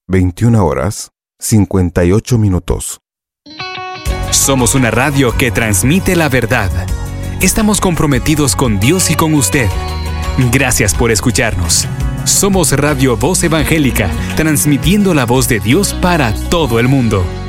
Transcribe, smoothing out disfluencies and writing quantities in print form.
21 horas, 58 minutos. Somos una radio que transmite la verdad. Estamos comprometidos con Dios y con usted. Gracias por escucharnos. Somos Radio Voz Evangélica, transmitiendo la voz de Dios para todo el mundo.